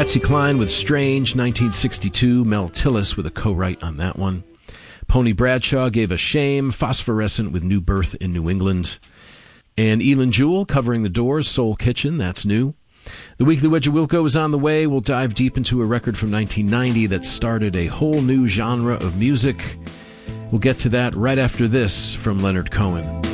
Patsy Cline with Strange, 1962. Mel Tillis with a co-write on that one. Pony Bradshaw gave us Shame. Phosphorescent with New Birth in New England. And Elin Jewell covering The Doors, Soul Kitchen, that's new. The Weekly Wedge of Wilco is on the way. We'll dive deep into a record from 1990 that started a whole new genre of music. We'll get to that right after this from Leonard Cohen.